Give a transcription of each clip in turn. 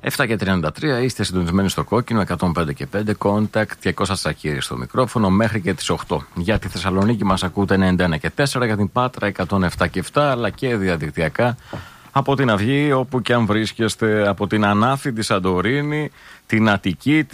7:33, είστε συντονισμένοι στο κόκκινο, 105,5 contact και Κώστας Τσακίρης στο μικρόφωνο μέχρι και τις 8. Για τη Θεσσαλονίκη μας ακούτε 91,4, για την Πάτρα 107,7, αλλά και διαδικτυακά από την Αυγή, όπου και αν βρίσκεστε, από την Ανάφη, τη Σαντορίνη, την Αττική,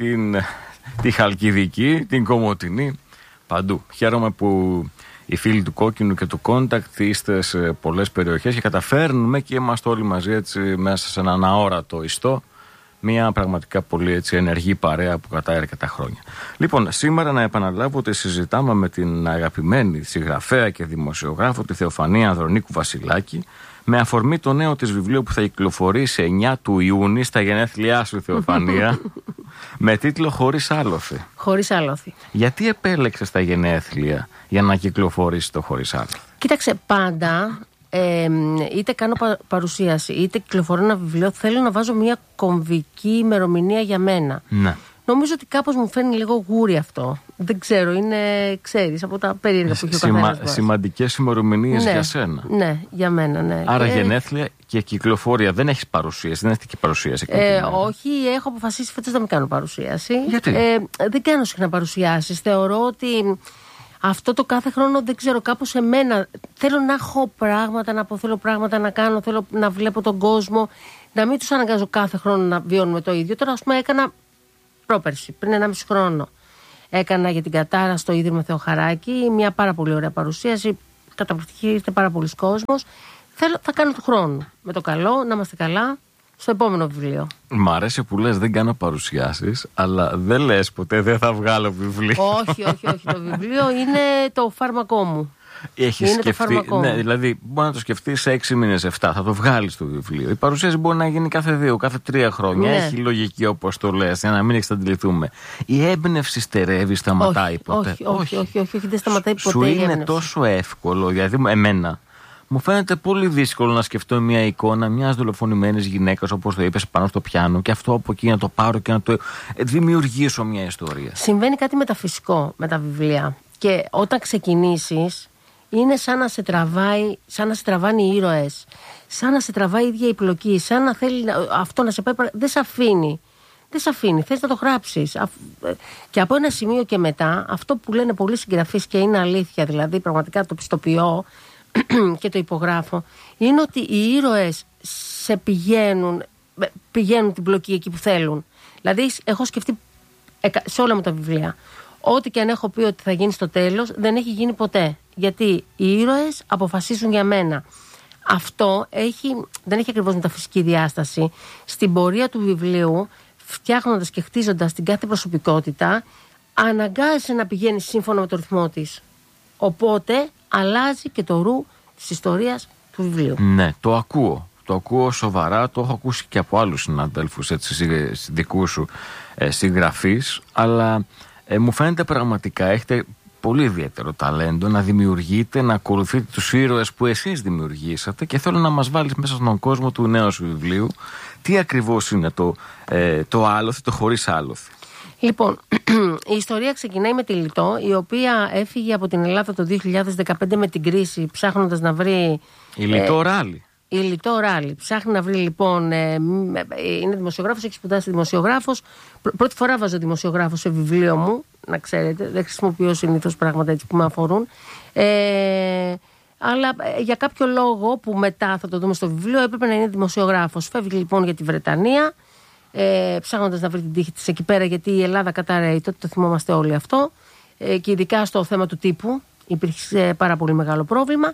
τη Χαλκιδική, την Κομοτηνή, παντού. Χαίρομαι που οι φίλοι του Κόκκινου και του Contact είστε σε πολλές περιοχές και καταφέρνουμε και είμαστε όλοι μαζί έτσι μέσα σε έναν αόρατο ιστό. Μια πραγματικά πολύ έτσι ενεργή παρέα που κρατάει αρκετά χρόνια. Λοιπόν, σήμερα να επαναλάβω ότι συζητάμε με την αγαπημένη συγγραφέα και δημοσιογράφο τη Θεοφανία Ανδρονίκου Βασιλάκη με αφορμή το νέο της βιβλίου που θα κυκλοφορήσει 9 του Ιούνιου στα γενέθλιά σου, Θεοφανία, με τίτλο «Χωρίς άλοθη». Χωρίς άλοθη. Γιατί επέλεξες τα γενέθλια για να κυκλοφορήσει το «Χωρίς άλοθη»? Κοίταξε, πάντα είτε κάνω παρουσίαση είτε κυκλοφορώ ένα βιβλίο, θέλω να βάζω μια κομβική ημερομηνία για μένα. Ναι. Νομίζω ότι κάπως μου φαίνει λίγο γούρι αυτό. Δεν ξέρω, ξέρεις, από τα περίεργα που έχει ο καθένας μας. Σημαντικές ημερομηνίες για σένα. Ναι, για μένα, ναι. Άρα γενέθλια και κυκλοφορία. Δεν έχεις παρουσίαση, δεν έχεις και παρουσίαση. Όχι, έχω αποφασίσει φέτος να μην κάνω παρουσίαση. Γιατί? Δεν κάνω συχνά παρουσιάσεις. Θεωρώ ότι αυτό το κάθε χρόνο, δεν ξέρω, κάπως εμένα θέλω να έχω πράγματα να πω, θέλω πράγματα να κάνω, θέλω να βλέπω τον κόσμο, να μην τους αναγκάζω κάθε χρόνο να βιώνουμε το ίδιο. Τώρα, ας πούμε, έκανα πρόπερση, πριν 1,5 χρόνο. Έκανα για την Κατάρα στο Ίδρυμα Θεοχαράκη μια πάρα πολύ ωραία παρουσίαση. Καταπληκτική, ήρθε πάρα πολλοί κόσμος. Θα κάνω του χρόνου. Με το καλό, να είμαστε καλά, στο επόμενο βιβλίο. Μ' αρέσει που λες δεν κάνω παρουσιάσεις, αλλά δεν λες ποτέ δεν θα βγάλω βιβλίο. Όχι. Το βιβλίο είναι το φάρμακό μου. Έχεις σκεφτεί, ναι, δηλαδή μπορεί να το σκεφτείς σε 6 μήνες, 7, θα το βγάλεις το βιβλίο. Η παρουσίαση μπορεί να γίνει κάθε 2, κάθε 3 χρόνια. Ναι. Έχει λογική όπως το λες, για να μην εξαντληθούμε. Η έμπνευση στερεύει, σταματάει ποτέ? Όχι, δεν σταματάει ποτέ. Σου είναι τόσο εύκολο, δηλαδή εμένα μου φαίνεται πολύ δύσκολο να σκεφτώ μια εικόνα μιας δολοφονημένης γυναίκας, όπως το είπες, πάνω στο πιάνο και αυτό από εκεί να το πάρω και να το δημιουργήσω μια ιστορία. Συμβαίνει κάτι μεταφυσικό με τα βιβλία. Και όταν ξεκινήσεις, είναι σαν να σε τραβάνε οι ήρωες, σαν να σε τραβάει η ίδια η πλοκή, σαν να θέλει αυτό να σε πάει. Δεν σε αφήνει, θες να το γράψεις. Και από ένα σημείο και μετά, αυτό που λένε πολλοί συγγραφείς και είναι αλήθεια, δηλαδή πραγματικά το πιστοποιώ και το υπογράφω, είναι ότι οι ήρωες σε πηγαίνουν την πλοκή εκεί που θέλουν. Δηλαδή έχω σκεφτεί σε όλα μου τα βιβλία, ό,τι και αν έχω πει ότι θα γίνει στο τέλος, δεν έχει γίνει ποτέ. Γιατί οι ήρωες αποφασίζουν για μένα. Αυτό δεν έχει ακριβώς μεταφυσική διάσταση. Στην πορεία του βιβλίου, φτιάχνοντας και χτίζοντας την κάθε προσωπικότητα, αναγκάζεσαι να πηγαίνει σύμφωνα με το ρυθμό της. Οπότε αλλάζει και το ρου της ιστορίας του βιβλίου. Ναι, το ακούω. Το ακούω σοβαρά, το έχω ακούσει και από άλλους συναδέλφους, δικούς σου συγγραφείς, αλλά μου φαίνεται πραγματικά έχετε πολύ ιδιαίτερο ταλέντο να δημιουργείτε, να ακολουθείτε τους ήρωες που εσείς δημιουργήσατε, και θέλω να μας βάλεις μέσα στον κόσμο του νέου σου βιβλίου τι ακριβώς είναι το άλοθη, το χωρίς άλοθη. Λοιπόν, η ιστορία ξεκινάει με τη Λιτό, η οποία έφυγε από την Ελλάδα το 2015 με την κρίση, ψάχνοντας να βρει... Η Λιτό Ράλη. Η Λιτό Ράλη. Ψάχνει να βρει λοιπόν. Είναι δημοσιογράφος, έχει σπουδάσει δημοσιογράφος. Πρώτη φορά βάζω δημοσιογράφο σε βιβλίο μου, να ξέρετε. Δεν χρησιμοποιώ συνήθως πράγματα έτσι που με αφορούν. Αλλά για κάποιο λόγο που μετά θα το δούμε στο βιβλίο, έπρεπε να είναι δημοσιογράφος. Φεύγει λοιπόν για τη Βρετανία, ψάχνοντας να βρει την τύχη της εκεί πέρα, γιατί η Ελλάδα καταραίει. Τότε το θυμόμαστε όλοι αυτό. Και ειδικά στο θέμα του τύπου υπήρχε πάρα πολύ μεγάλο πρόβλημα.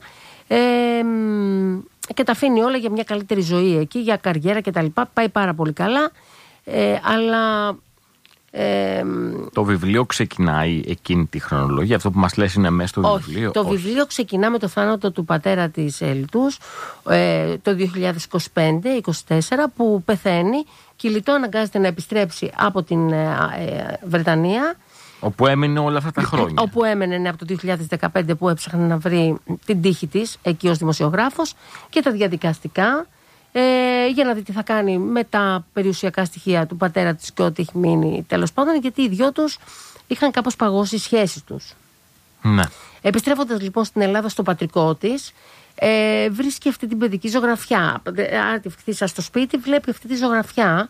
Και τα αφήνει όλα για μια καλύτερη ζωή εκεί, για καριέρα κτλ. Πάει πάρα πολύ καλά. Αλλά το βιβλίο ξεκινάει εκείνη τη χρονολογία? Αυτό που μας λες είναι μέσα στο βιβλίο? Το βιβλίο ξεκινά με το θάνατο του πατέρα της Λιτούς το 2025-24, που πεθαίνει και η Λιτό αναγκάζεται να επιστρέψει από την Βρετανία, όπου έμεινε όλα αυτά τα χρόνια. Όπου έμενε από το 2015, που έψαχνε να βρει την τύχη της εκεί ως δημοσιογράφος, και τα διαδικαστικά για να δει τι θα κάνει με τα περιουσιακά στοιχεία του πατέρα της και ό,τι έχει μείνει, τέλος πάντων, γιατί οι δυο τους είχαν κάπως παγώσει οι σχέσεις τους. Ναι. Επιστρέφοντας λοιπόν στην Ελλάδα, στο πατρικό της, βρίσκει αυτή την παιδική ζωγραφιά. Άρα τη φτύσα στο σπίτι, βλέπει αυτή τη ζωγραφιά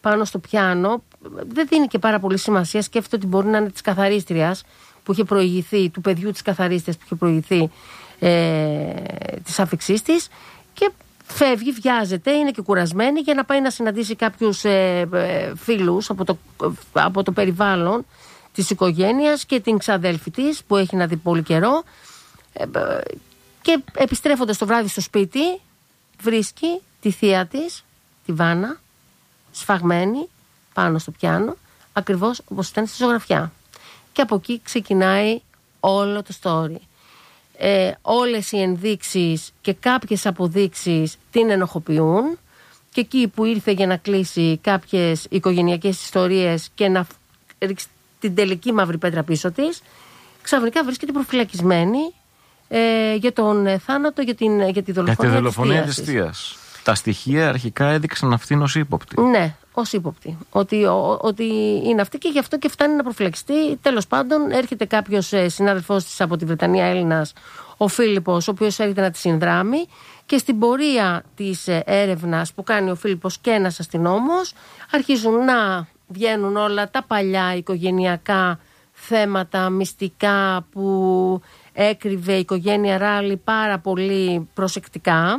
πάνω στο πιάνο. Δεν δίνει και πάρα πολύ σημασία. Σκέφτεται ότι μπορεί να είναι της καθαρίστριας που είχε προηγηθεί, του παιδιού της καθαρίστριας που είχε προηγηθεί της άφιξής της, και φεύγει, βιάζεται, είναι και κουρασμένη για να πάει να συναντήσει κάποιους φίλους από το περιβάλλον της οικογένειας και την ξαδέλφη της που έχει να δει πολύ καιρό, και επιστρέφοντας το βράδυ στο σπίτι βρίσκει τη θεία της, τη Βάνα, σφαγμένη πάνω στο πιάνο, ακριβώς όπως ήταν στη ζωγραφιά. Και από εκεί ξεκινάει όλο το story. Όλες οι ενδείξεις και κάποιες αποδείξεις την ενοχοποιούν, και εκεί που ήρθε για να κλείσει κάποιες οικογενειακές ιστορίες και να ρίξει την τελική μαύρη πέτρα πίσω της, ξαφνικά βρίσκεται προφυλακισμένη για τον θάνατο, για τη δολοφονία της θείας. Τα στοιχεία αρχικά έδειξαν αυτήν ως ύποπτη. Ναι, ως ύποπτη. Ότι είναι αυτή, και γι' αυτό και φτάνει να προφυλακιστεί. Τέλος πάντων, έρχεται κάποιος συνάδελφός της από τη Βρετανία, Έλληνας, ο Φίλιππος, ο οποίος έρχεται να τη συνδράμει, και στην πορεία της έρευνας που κάνει ο Φίλιππος και ένας αστυνόμος, αρχίζουν να βγαίνουν όλα τα παλιά οικογενειακά θέματα, μυστικά που έκρυβε η οικογένεια Ράλι πάρα πολύ προσεκτικά.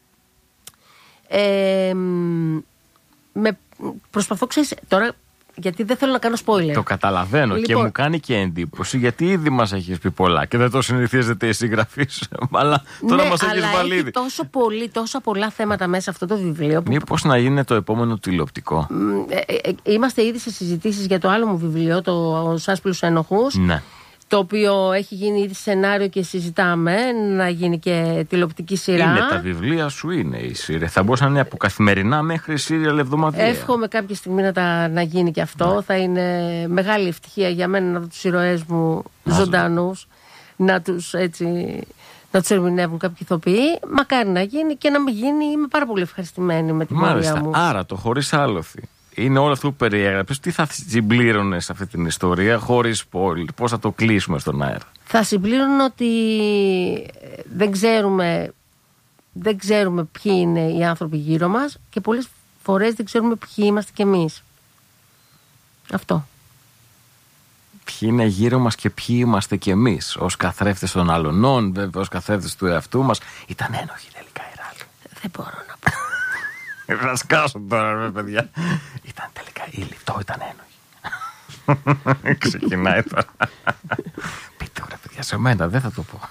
Προσπαθώ, ξέρεις, τώρα, γιατί δεν θέλω να κάνω spoiler. Το καταλαβαίνω, λοιπόν, και μου κάνει και εντύπωση, γιατί ήδη μας έχεις πει πολλά και δεν το συνηθίζεται η συγγραφή σου, αλλά τώρα μας έχεις βάλει ήδη. Τόσα πολλά θέματα μέσα αυτό το βιβλίο. Μήπως να γίνει το επόμενο τηλεοπτικό? Είμαστε ήδη σε συζητήσεις για το άλλο μου βιβλίο, το Σάσπλους Ένοχους. Ναι. Το οποίο έχει γίνει ήδη σενάριο και συζητάμε να γίνει και τηλεοπτική σειρά. Είναι τα βιβλία σου, είναι η σειρά. Θα μπορούσαν να είναι από καθημερινά μέχρι σύριαλ εβδομαδιαία. Εύχομαι κάποια στιγμή να γίνει και αυτό. Ναι. Θα είναι μεγάλη ευτυχία για μένα να δω τους ήρωές μου ζωντανούς, να τους ερμηνεύουν κάποιοι ηθοποιοί. Μακάρι να γίνει, και να μην γίνει, είμαι πάρα πολύ ευχαριστημένη με την πορεία μου. Άρα το Χωρίς Άλοθη είναι όλο αυτό που περιέγραψες. Τι θα συμπλήρωνες σε αυτή την ιστορία χωρίς spoiler? Πώς θα το κλείσουμε στον αέρα? Θα συμπλήρωνω ότι δεν ξέρουμε ποιοι είναι οι άνθρωποι γύρω μας, και πολλές φορές δεν ξέρουμε ποιοι είμαστε κι εμείς. Αυτό. Ποιοι είναι γύρω μας και ποιοι είμαστε κι εμείς, ως καθρέφτες των αλωνών, βέβαια, ως καθρέφτες του εαυτού μας. Ήταν ένοχοι τελικά οι Ράλι. Δεν μπορώ να πω. Θα σκάσω τώρα, παιδιά. Ήταν τελικά η Λιφτό, ήταν ένοχη. Ξεκινάει τώρα. Πείτε, ωραία παιδιά, σε μένα δεν θα το πω.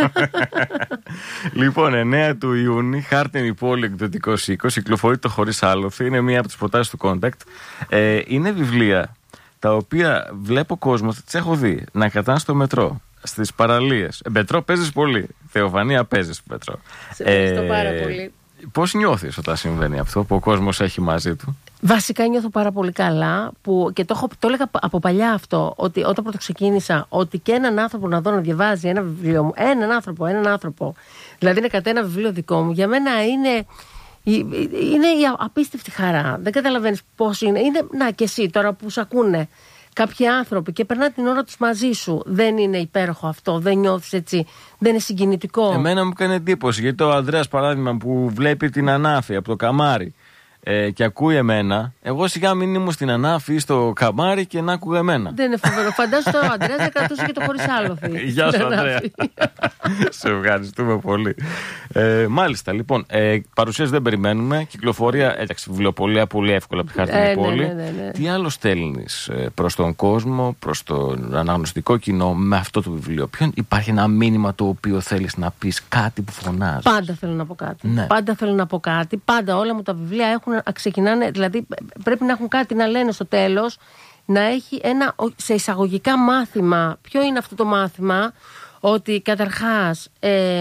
Λοιπόν, 9 του Ιούνιου, Χάρτινη Πόλη, εκδοτικός οίκος, κυκλοφορεί το Χωρίς Άλοθη. Είναι μία από τις προτάσεις του Contact. Είναι βιβλία τα οποία βλέπω κόσμο, τις έχω δει, να κρατάνε στο μετρό, στις παραλίες. Μετρό παίζεις πολύ. Θεοφανία, παίζεις μετρό. Σε ευχαριστώ πάρα πολύ. Πώς νιώθεις όταν συμβαίνει αυτό που ο κόσμος έχει μαζί του? Βασικά νιώθω πάρα πολύ καλά, και το έλεγα από παλιά αυτό, ότι όταν πρώτο ξεκίνησα, ότι και έναν άνθρωπο να δω να διαβάζει ένα βιβλίο μου, έναν άνθρωπο, δηλαδή να κρατάει ένα βιβλίο δικό μου, για μένα είναι η απίστευτη χαρά. Δεν καταλαβαίνεις πώς είναι. Να, και εσύ τώρα που σου ακούνε κάποιοι άνθρωποι και περνά την ώρα τους μαζί σου, δεν είναι υπέροχο αυτό? Δεν νιώθεις έτσι? Δεν είναι συγκινητικό? Εμένα μου κάνει εντύπωση, γιατί ο Ανδρέας, παράδειγμα, που βλέπει την Ανάφη από το καμάρι και ακούει εμένα, εγώ σιγά μην ήμουν στην Ανάφη ή στο καμάρι και να ακούω εμένα. Δεν είναι φοβερό? Φαντάζομαι τώρα ο Ανδρέας να κρατούσε και το Χωρίς Άλοθη. Γεια σου, Ανδρέα. Σε ευχαριστούμε πολύ. Μάλιστα, λοιπόν, παρουσίαση δεν περιμένουμε. Κυκλοφορία, εντάξει, βιβλιοπωλεία πολύ εύκολα από τη Χάρτινη Πόλη. Ναι. Τι άλλο στέλνεις προς τον κόσμο, προς τον αναγνωστικό κοινό με αυτό το βιβλίο? Υπάρχει ένα μήνυμα το οποίο θέλεις να πεις, κάτι που φωνάζεις? Πάντα θέλω να πω κάτι. Ναι. Πάντα θέλω να πω κάτι. Πάντα όλα μου τα βιβλία ξεκινάνε, δηλαδή πρέπει να έχουν κάτι να λένε στο τέλος, να έχει ένα σε εισαγωγικά μάθημα. Ποιο είναι αυτό το μάθημα? Ότι καταρχάς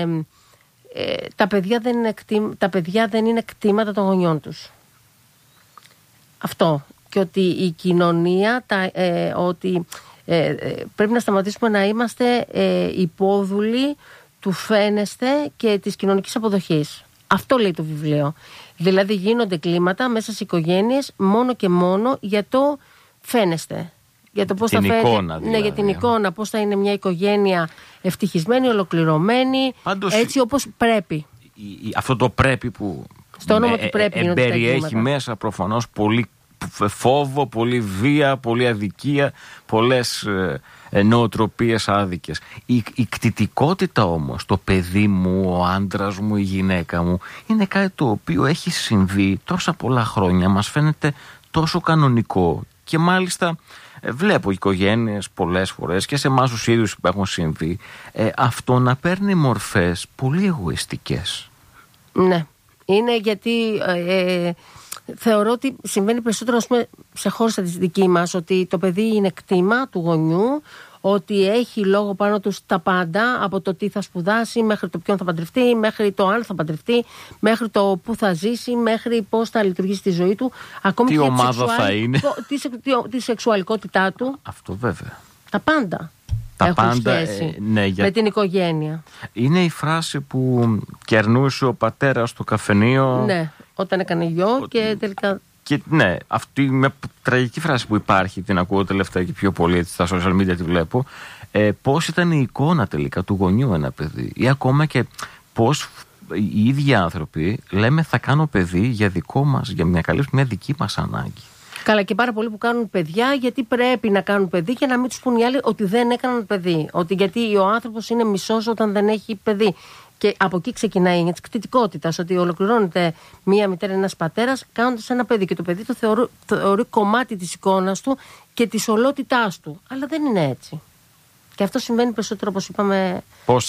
τα παιδιά δεν είναι κτήματα των γονιών τους. Αυτό. Και ότι η κοινωνία, ότι πρέπει να σταματήσουμε να είμαστε υπόδουλοι του φαίνεστε και της κοινωνικής αποδοχής. Αυτό λέει το βιβλίο. Δηλαδή γίνονται κλίματα μέσα στις οικογένειες μόνο και μόνο για το φαίνεστε. Για το πώς θα φαίνεται. Δηλαδή. Ναι, για την εικόνα. Πώς θα είναι μια οικογένεια ευτυχισμένη, ολοκληρωμένη, πάντως, έτσι όπως πρέπει. Αυτό το πρέπει που στο όνομα του πρέπει περιέχει μέσα προφανώς πολύ φόβο, πολλή βία, πολλή αδικία, πολλές νοοτροπίες άδικες. Η κτητικότητα όμως, το παιδί μου, ο άντρας μου, η γυναίκα μου, είναι κάτι το οποίο έχει συμβεί τόσα πολλά χρόνια, μας φαίνεται τόσο κανονικό και μάλιστα βλέπω οικογένειες πολλές φορές και σε εμάς τους ίδιους που έχουν συμβεί αυτό να παίρνει μορφές πολύ εγωιστικές. Ναι, είναι γιατί θεωρώ ότι συμβαίνει περισσότερο σε χώρες σαν τη δική μας, ότι το παιδί είναι κτήμα του γονιού, ότι έχει λόγο πάνω του τα πάντα, από το τι θα σπουδάσει, μέχρι το ποιον θα παντρευτεί, μέχρι το αν θα παντρευτεί, μέχρι το πού θα ζήσει, μέχρι πώς θα λειτουργήσει τη ζωή του, ακόμη τι και ομάδα θα είναι, τη σεξουαλικότητά του. Αυτό βέβαια. Τα πάντα. Τα έχουν πάντα, σχέση με την οικογένεια. Είναι η φράση που κερνούσε ο πατέρας στο καφενείο. Ναι, όταν έκανε γιο και τελικά... Και ναι, αυτή με τραγική φράση που υπάρχει, την ακούω τελευταία και πιο πολύ, έτσι, στα social media τη βλέπω, πώς ήταν η εικόνα τελικά του γονιού ένα παιδί. Ή ακόμα και πώς οι ίδιοι άνθρωποι λέμε θα κάνω παιδί για δικό μας, για να καλύψουμε μια δική μας ανάγκη. Καλά, και πάρα πολλοί που κάνουν παιδιά γιατί πρέπει να κάνουν παιδί και να μην τους πούν οι άλλοι ότι δεν έκαναν παιδί. Ότι γιατί ο άνθρωπος είναι μισός όταν δεν έχει παιδί. Και από εκεί ξεκινάει η κτητικότητα, ότι ολοκληρώνεται μία μητέρα, ένας πατέρας, κάνοντας ένα παιδί. Και το παιδί το θεωρεί κομμάτι της εικόνας του και της ολότητάς του. Αλλά δεν είναι έτσι. Και αυτό συμβαίνει περισσότερο, όπως είπαμε.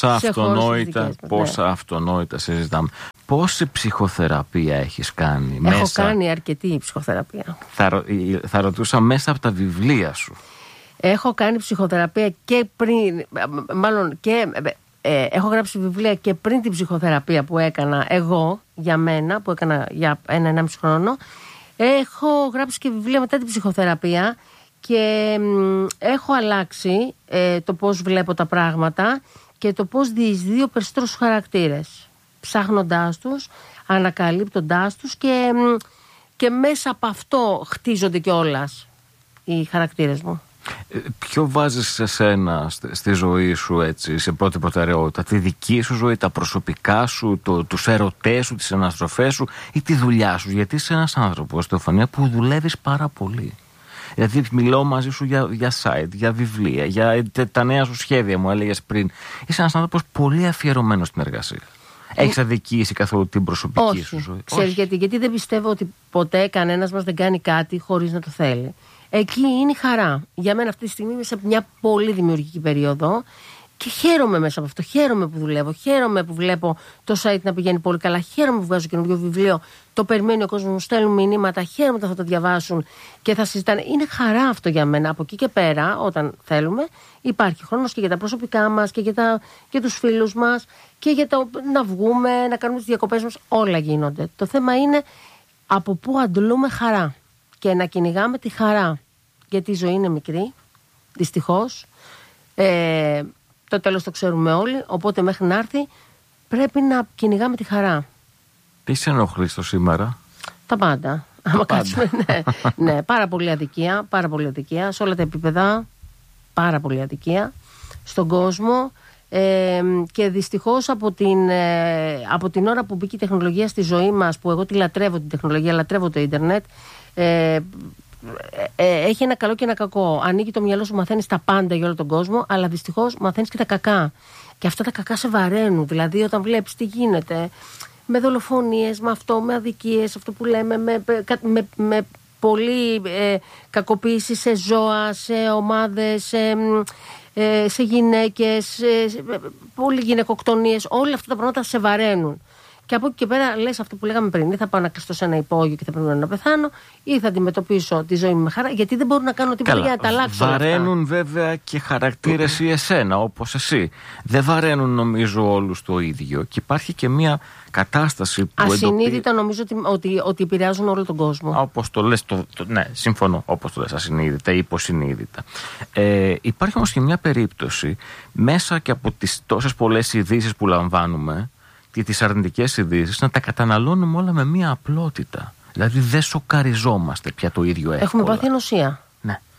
Πόσα αυτονόητα συζητάμε. Πόση ψυχοθεραπεία έχεις κάνει? Έχω κάνει αρκετή ψυχοθεραπεία. Θα ρωτούσα μέσα από τα βιβλία σου. Έχω κάνει ψυχοθεραπεία και πριν, μάλλον και... έχω γράψει βιβλία και πριν την ψυχοθεραπεία που έκανα εγώ για μένα, που έκανα για 1,5 χρόνο. Έχω γράψει και βιβλία μετά την ψυχοθεραπεία και έχω αλλάξει το πώς βλέπω τα πράγματα και το πώς διεισδύω περισσότερους χαρακτήρες, ψάχνοντάς τους, ανακαλύπτοντάς τους και μέσα από αυτό χτίζονται κιόλας οι χαρακτήρες μου. Ποιο βάζεις σε σένα στη ζωή σου, έτσι, σε πρώτη προτεραιότητα? Τη δική σου ζωή, τα προσωπικά σου, τους ερωτές σου, τις αναστροφές σου ή τη δουλειά σου? Γιατί είσαι ένας άνθρωπος, Στεφανία, που δουλεύεις πάρα πολύ. Δηλαδή μιλώ μαζί σου για site, για βιβλία, για τα νέα σου σχέδια, μου έλεγες πριν. Είσαι ένας άνθρωπος πολύ αφιερωμένος στην εργασία. Έχεις αδικήσει καθόλου την προσωπική σου ζωή? Ξέρεις γιατί δεν πιστεύω ότι ποτέ κανένας μας δεν κάνει κάτι χωρίς να το θέλει. Εκεί είναι η χαρά. Για μένα αυτή τη στιγμή είμαι σε μια πολύ δημιουργική περίοδο και χαίρομαι μέσα από αυτό. Χαίρομαι που δουλεύω. Χαίρομαι που βλέπω το site να πηγαίνει πολύ καλά. Χαίρομαι που βγάζω καινούριο βιβλίο. Το περιμένει ο κόσμος, μου στέλνουν μηνύματα. Χαίρομαι ότι θα το διαβάσουν και θα συζητάνε. Είναι χαρά αυτό για μένα. Από εκεί και πέρα, όταν θέλουμε, υπάρχει χρόνος και για τα προσωπικά μας και για τους φίλους μας και για να βγούμε, να κάνουμε τις διακοπές μας. Όλα γίνονται. Το θέμα είναι από πού αντλούμε χαρά. Και να κυνηγάμε τη χαρά. Γιατί η ζωή είναι μικρή, δυστυχώς. Το τέλος το ξέρουμε όλοι. Οπότε μέχρι να έρθει πρέπει να κυνηγάμε τη χαρά. Τι σε ενοχλεί στο σήμερα? Τα πάντα. Άμα κάτσουμε, ναι, πάρα πολύ αδικία. Πάρα πολύ αδικία σε όλα τα επίπεδα. Πάρα πολύ αδικία στον κόσμο. Και δυστυχώς από την ώρα που μπήκε η τεχνολογία στη ζωή μας, που εγώ τη λατρεύω την τεχνολογία, λατρεύω το ίντερνετ, έχει ένα καλό και ένα κακό. Ανοίγει το μυαλό σου, μαθαίνεις τα πάντα για όλο τον κόσμο, αλλά δυστυχώς μαθαίνεις και τα κακά. Και αυτά τα κακά σε βαραίνουν. Δηλαδή, όταν βλέπεις τι γίνεται με δολοφονίες, με αυτό, με αδικίες, αυτό που λέμε, με πολύ κακοποίηση σε ζώα, σε ομάδες, σε γυναίκες, πολύ γυναικοκτονίες, όλα αυτά τα πράγματα σε βαραίνουν. Και από εκεί και πέρα λες αυτό που λέγαμε πριν: ή θα πάω να κλειστώ σε ένα υπόγειο και θα πρέπει να πεθάνω, ή θα αντιμετωπίσω τη ζωή μου με χαρά, γιατί δεν μπορώ να κάνω τίποτα για να τα αλλάξω. Βαραίνουν βέβαια και χαρακτήρες ή εσένα, όπως εσύ. Δεν βαραίνουν νομίζω όλους το ίδιο. Και υπάρχει και μια κατάσταση που ασυνείδητα νομίζω ότι επηρεάζουν όλο τον κόσμο. Όπως το λες, ναι, συμφωνώ. Όπως το λες, ασυνείδητα ή υποσυνείδητα. Υπάρχει όμως και μια περίπτωση μέσα και από τις τόσες πολλές ειδήσεις που λαμβάνουμε και τις αρνητικές ειδήσεις να τα καταναλώνουμε όλα με μια απλότητα. Δηλαδή δεν σοκαριζόμαστε πια το ίδιο εύκολα. Έχουμε πάθει ενωσία. Ναι,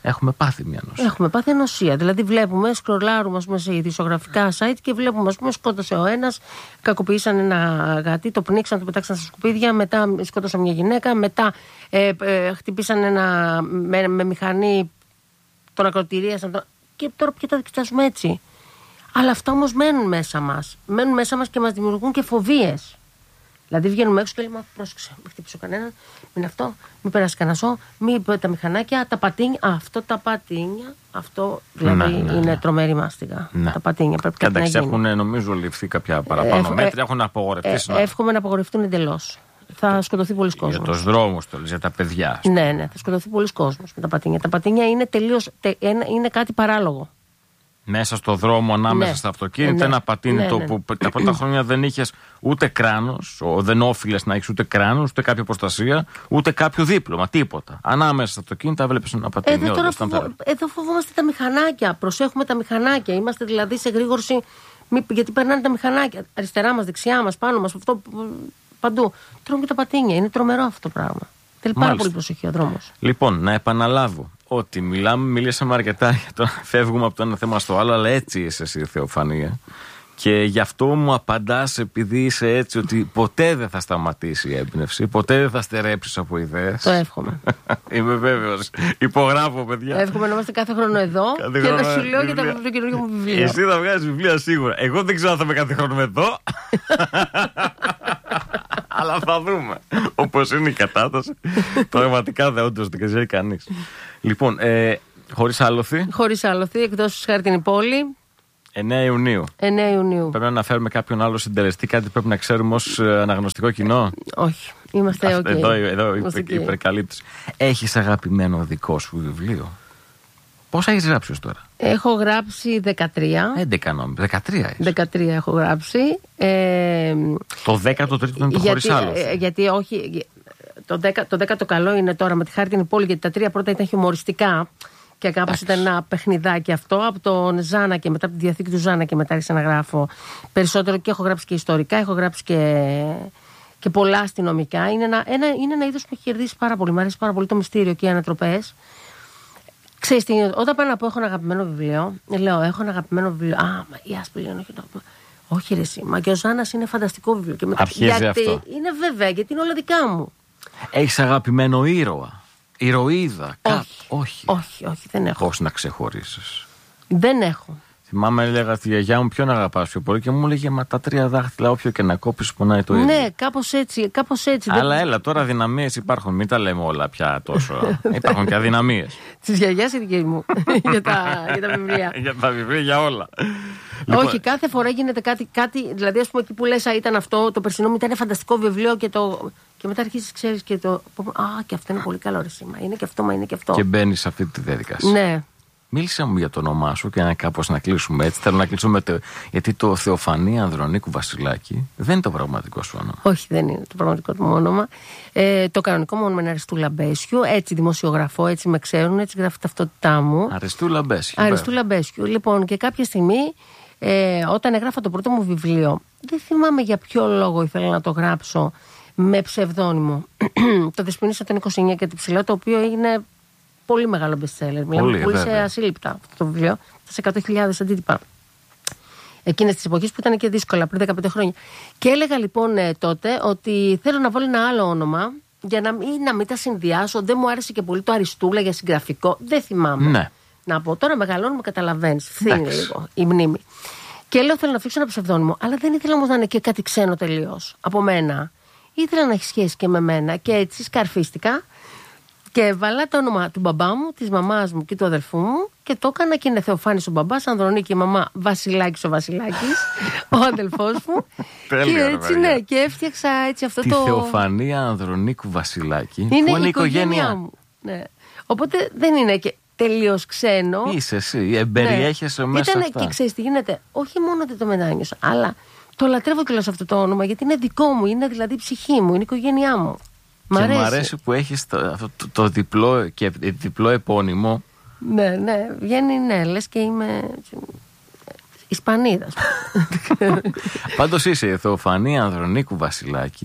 Έχουμε πάθει μια νοσία. Έχουμε πάθει νοσία. Δηλαδή, βλέπουμε, σκρολάρουμε ας πούμε, σε ειδησιογραφικά site και βλέπουμε, ας πούμε, σκότωσε ο ένας, κακοποιήσαν ένα γατί, το πνίξαν, το πετάξαν στα σκουπίδια, μετά σκότωσαν μια γυναίκα, μετά χτυπήσαν με μηχανή, τον ακροτηρίασαν. Και τώρα πια τα εξετάζουμε έτσι. Αλλά αυτά όμως μένουν μέσα μας. Μένουν μέσα μας και μας δημιουργούν και φοβίες. Δηλαδή βγαίνουμε έξω και λέμε: πρόσεξε, μην χτυπήσω κανέναν, μην αυτό, μην περάσει κανένα ζώο, μην τα μηχανάκια, τα πατίνια. Αυτό τα πατίνια, αυτό δηλαδή είναι τρομερή μάστιγα. Ναι. Τα πατίνια πρέπει κάτι να γίνει. Έχουν νομίζω ληφθεί κάποια παραπάνω μέτρα, έχουν απογορευτεί. Εύχομαι να απογορευτούν εντελώς. Θα σκοτωθεί πολλοί κόσμος. Για τους δρόμους, για τα παιδιά. Ναι, θα σκοτωθεί πολλοί κόσμος με τα πατίνια. Τα πατίνια είναι είναι κάτι παράλογο. Μέσα στο δρόμο, ανάμεσα στα αυτοκίνητα, ένα πατίνι που τα πρώτα χρόνια δεν είχες ούτε κράνος, δεν όφιλες να έχεις ούτε κράνος, ούτε κάποια προστασία, ούτε κάποιο δίπλωμα, τίποτα. Ανάμεσα στα αυτοκίνητα βλέπεις ένα πατίνι. Εδώ φοβόμαστε τα μηχανάκια. Προσέχουμε τα μηχανάκια. Είμαστε δηλαδή σε γρήγορση. Γιατί περνάνε τα μηχανάκια. Αριστερά μας, δεξιά μας, πάνω μας, αυτό παντού. Τρώμε και τα πατίνια. Είναι τρομερό αυτό το πράγμα. Θέλει πάρα πολύ προσοχή ο δρόμος. Λοιπόν, να επαναλάβω ότι μιλήσαμε αρκετά για το να φεύγουμε από το ένα θέμα στο άλλο, αλλά έτσι είσαι εσύ, Θεοφανία. Και γι' αυτό μου απαντάς, επειδή είσαι έτσι, ότι ποτέ δεν θα σταματήσει η έμπνευση, ποτέ δεν θα στερέψεις από ιδέες. Το εύχομαι. Είμαι βέβαιος. Υπογράφω, παιδιά. Εύχομαι να είμαστε κάθε χρόνο εδώ και να σου λέω για το καινούργιο μου βιβλίο. Εσύ θα βγάζεις βιβλία σίγουρα. Εγώ δεν ξέρω αν θα είμαι κάθε χρόνο εδώ. Αλλά θα δούμε. Όπως είναι η κατάσταση. Πραγματικά όντως δεν ξέρει κανείς. Λοιπόν, χωρίς άλοθη. Χωρίς άλοθη, εκτός Χάρτινη Πόλη. 9 Ιουνίου. 9 Ιουνίου. Πρέπει να αναφέρουμε κάποιον άλλο συντελεστή, κάτι πρέπει να ξέρουμε ως αναγνωστικό κοινό. Όχι. Είμαστε ok. Εδώ υπερκαλύπτεις. Έχεις αγαπημένο δικό σου βιβλίο? Πόσα έχεις γράψει ως τώρα? Έχω γράψει 13. 11 νόμιζα. 13 έχεις. 13 έχω γράψει. Το 13ο είναι το χωρίς άλοθη. Γιατί όχι. Το 10ο καλό είναι τώρα με τη Χάρτινη Πόλη, γιατί τα 3 πρώτα ήταν χιουμοριστικά. Και κάπως ήταν ένα παιχνιδάκι αυτό από τον Ζάνα και μετά από τη διαθήκη του Ζάνα και μετά άρχισα να γράφω περισσότερο και έχω γράψει και ιστορικά, έχω γράψει και πολλά αστυνομικά. Είναι ένα είδος που έχει κερδίσει πάρα πολύ. Μου αρέσει πάρα πολύ το μυστήριο και οι ανατροπές. Ξέρεις τι, όταν πάω να πω έχω ένα αγαπημένο βιβλίο, λέω έχω ένα αγαπημένο βιβλίο. Α, μα η Άσπη λέει όχι ρε εσύ, μα και ο Ζάνας είναι φανταστικό βιβλίο. Και μετά, αρχίζει γιατί αυτό. Είναι βέβαια, γιατί είναι όλα δικά μου. Έχεις αγαπημένο ήρωα? Ηρωίδα? Όχι, δεν έχω. Πώς να ξεχωρίσεις? Δεν έχω. Θυμάμαι, έλεγα στη γιαγιά μου ποιον αγαπάς πιο πολύ και μου έλεγε μα τα 3 δάχτυλα, όποιο και να κόψεις πονάει το ίδιο. Ναι, κάπως έτσι. Αλλά έλα, τώρα αδυναμίες υπάρχουν, μην τα λέμε όλα πια τόσο. Υπάρχουν και αδυναμίες. Της γιαγιάς η δική μου για τα βιβλία. Για τα βιβλία, για όλα. Όχι, κάθε φορά γίνεται κάτι, δηλαδή ας πούμε εκεί που λες ήταν αυτό, το περσινό μου ήταν φανταστικό βιβλίο και μετά αρχίζεις, ξέρεις, και και αυτό είναι πολύ καλό ρε σήμα, είναι και αυτό, μα είναι και αυτό. Και μπαίνεις σε αυτή τη διαδικασία. Ναι. Μίλησε μου για το όνομά σου και κάπως να κλείσουμε έτσι. Θέλω να κλείσουμε γιατί το Θεοφανία Ανδρονίκου Βασιλάκη δεν είναι το πραγματικό σου όνομα. Όχι, δεν είναι το πραγματικό του όνομα. Το κανονικό μου όνομα είναι Αριστού Λαμπέσιου. Έτσι δημοσιογραφώ, έτσι με ξέρουν, έτσι γράφει η ταυτότητά μου. Αριστού Λαμπέσιου. Αριστού Λαμπέσιου. Λοιπόν, και κάποια στιγμή, όταν έγραφα το πρώτο μου βιβλίο, δεν θυμάμαι για ποιο λόγο ήθελα να το γράψω με ψευδόνυμο. Το Δεσποινής των 29 και την Ψηλά, το οποίο είναι πολύ μεγάλο bestseller. Μιλάμε πολύ σε ασύλληπτα αυτό το βιβλίο. Σε 100.000 αντίτυπα. Εκείνες τις εποχές που ήταν και δύσκολα, πριν 15 χρόνια. Και έλεγα λοιπόν τότε ότι θέλω να βάλω ένα άλλο όνομα για να μην τα συνδυάσω. Δεν μου άρεσε και πολύ το Αριστούλα για συγγραφικό. Δεν θυμάμαι. Ναι. Να πω τώρα μεγαλώνουμε, καταλαβαίνεις. Φθήνει λίγο η μνήμη. Και λέω θέλω να αφήσω ένα ψευδόνυμο. Αλλά δεν ήθελα όμως να είναι και κάτι ξένο τελείως από μένα. Ήθελα να έχει σχέση και με μένα. Και έτσι σκαρφίστηκα. Και έβαλα το όνομα του μπαμπά μου, της μαμάς μου και του αδερφού μου και το έκανα και είναι Θεοφάνης ο μπαμπάς, Ανδρονίκη η μαμά, Βασιλάκης ο Βασιλάκης, ο αδελφός μου. Τέλεια, και έτσι ναι, και έφτιαξα έτσι αυτό τη Θεοφανία Ανδρονίκου Βασιλάκη, που είναι η οικογένειά μου. Ναι. Οπότε δεν είναι και τελείως ξένο. Είσαι εσύ, εμπεριέχεσαι μέσα αυτά. Και ξέρεις τι γίνεται, όχι μόνο ότι το μετάνιωσα, αλλά το λατρεύω κιόλας αυτό το όνομα γιατί είναι δικό μου, είναι δηλαδή η ψυχή μου, είναι η οικογένειά μου. Μ' αρέσει που έχεις το διπλό επώνυμο. Ναι, βγαίνει, λες και είμαι Ισπανίδας. Πάντως είσαι η Θεοφανία Ανδρονίκου Βασιλάκη.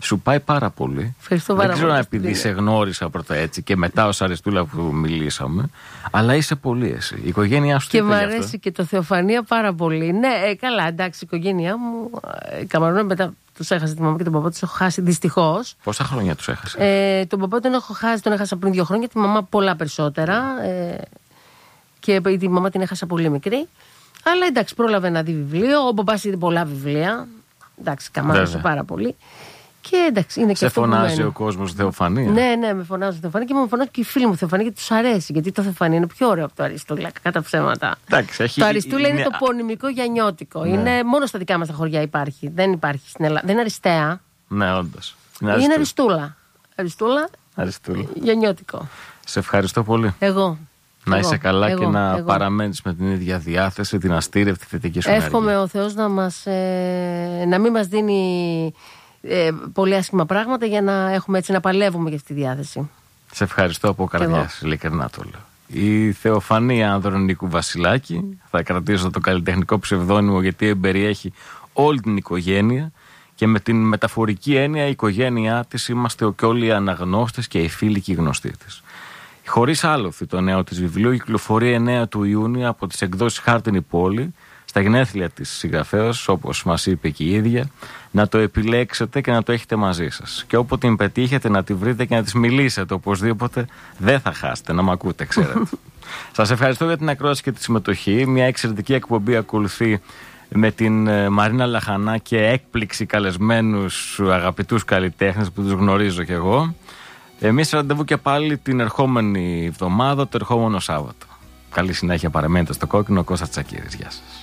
Σου πάει πάρα πολύ. Ευχαριστώ πάρα Δεν ξέρω πολύ. αν επειδή σε γνώρισα πρώτα έτσι και μετά ως Αριστούλα που μιλήσαμε, αλλά είσαι πολύ εσύ. Η οικογένειά σου. Και μου αρέσει και το Θεοφανία πάρα πολύ. Ναι, καλά, εντάξει, η οικογένειά μου. Καμαρώνω μετά. Τους έχασα τη μαμά και τον παπά, τους έχω χάσει δυστυχώς. Πόσα χρόνια τους έχασε? Τον παπά τον έχασα πριν 2 χρόνια, τη μαμά πολλά περισσότερα. Και τη μαμά την έχασα πολύ μικρή. Αλλά εντάξει, πρόλαβε να δει βιβλίο. Ο παπάς είδε πολλά βιβλία. Εντάξει, καμάρωσε πάρα πολύ. Και εντάξει, είναι και αυτό που μένει. Σε φωνάζει ο κόσμος Θεοφανία? Ναι, με φωνάζουν Θεοφανία και με φωνάζουν και οι φίλοι μου Θεοφανία γιατί τους αρέσει. Γιατί το Θεοφανία είναι πιο ωραίο από το Αριστούλα, κατά ψέματα. Εντάξει, το Αριστούλα είναι το πονημικό γιαννιώτικο. Ναι. Είναι μόνο στα δικά μας τα χωριά υπάρχει. Δεν υπάρχει στην Ελλάδα. Δεν είναι Αριστεία. Ναι, όντως. Είναι Αριστούλα. Αριστούλα. Γιαννιώτικο. Σε ευχαριστώ πολύ. Εγώ. Να είσαι καλά και να παραμένεις με την ίδια διάθεση, την αστήρευτη θετική σου ενέργεια. Εύχομαι ο Θεός να μην μας δίνει πολύ άσχημα πράγματα για να έχουμε έτσι να παλεύουμε για αυτή τη διάθεση. Σε ευχαριστώ από καρδιάς, ειλικρινά το λέω. Η Θεοφανία Ανδρονίκου Βασιλάκη, θα κρατήσω το καλλιτεχνικό ψευδόνυμο γιατί εμπεριέχει όλη την οικογένεια και με την μεταφορική έννοια η οικογένειά της είμαστε και όλοι οι αναγνώστες και οι φίλοι και οι γνωστοί της. Χωρίς άλοθη το νέο της βιβλίου κυκλοφορεί 9 του Ιούνιου από τις εκδόσεις Χάρτινη Πόλη στα γενέθλια της συγγραφέως, όπως μας είπε και η ίδια, να το επιλέξετε και να το έχετε μαζί σας. Και όποτε την πετύχετε να τη βρείτε και να της μιλήσετε οπωσδήποτε, δεν θα χάσετε, να μ' ακούτε, ξέρετε. Σας ευχαριστώ για την ακρόαση και τη συμμετοχή. Μια εξαιρετική εκπομπή ακολουθεί με την Μαρίνα Λαχανά και έκπληξη καλεσμένους αγαπητούς καλλιτέχνες που τους γνωρίζω κι εγώ. Εμείς ραντεβού και πάλι την ερχόμενη εβδομάδα, το ερχόμενο Σάββατο. Καλή συνέχεια, παραμένετε στο Κόκκινο. Κώστας Τσακίρης. Γεια σας.